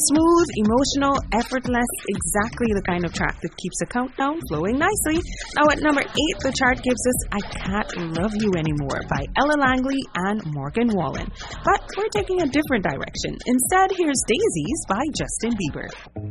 Smooth, emotional, effortless, exactly the kind of track that keeps the countdown flowing nicely. Now at number 8, the chart gives us I Can't Love You Anymore by Ella Langley and Morgan Wallen. But we're taking a different direction. Instead, here's Daisies by Justin Bieber.